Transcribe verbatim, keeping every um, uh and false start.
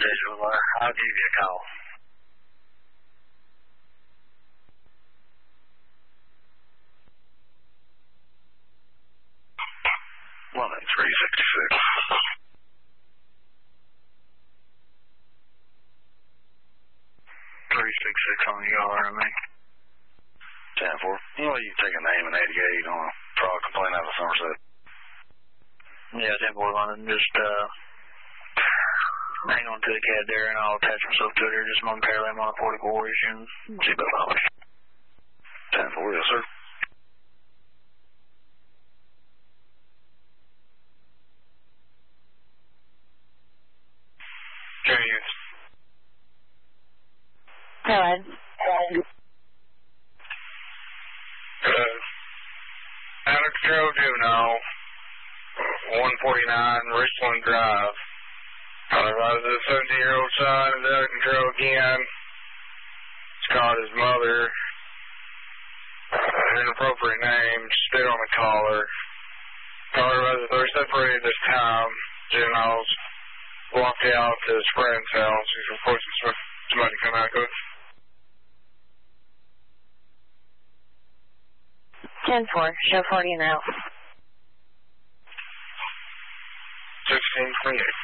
visual. I'll give you a call. one eight three six six. three six six on the yard, I mean. ten four. You know, you take a name in eighty-eight on a fraud complaint out of Somerset. Yeah, ten four London. Just uh, hang on to the cab there, and I'll attach myself to it here just momentarily. I'm on a forty-four issue. See about that. ten four, yes, sir. Curious. Hello. Uh, out of control juvenile, one forty-nine Richland Drive. Otherwise, the seventeen-year-old son is out of control again. He's called his mother uh, inappropriate names, spit on the collar. Collar was they're separated this time. Juveniles walked out to his friend's house. He's reporting somebody come out with. ten four, show forty and out. sixteen twenty-eight.